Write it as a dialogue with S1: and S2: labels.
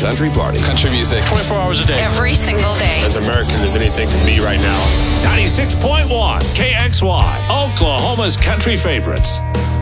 S1: country party.
S2: Country music.
S3: 24 hours a day.
S4: Every single day.
S5: As American as anything can be right now.
S6: 96.1 KXY, Oklahoma's country favorites.